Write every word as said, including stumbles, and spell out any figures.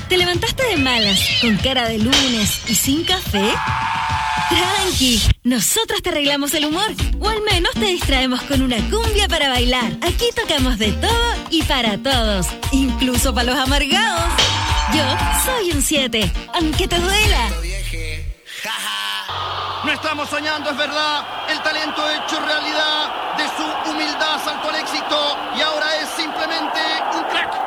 ¿Te levantaste de malas, con cara de lunes y sin café? Tranqui, nosotros te arreglamos el humor, o al menos te distraemos con una cumbia para bailar. Aquí tocamos de todo y para todos, incluso para los amargados. Yo soy un siete, aunque te duela. No estamos soñando, es verdad. El talento hecho realidad. De su humildad saltó al éxito y ahora es simplemente un crack.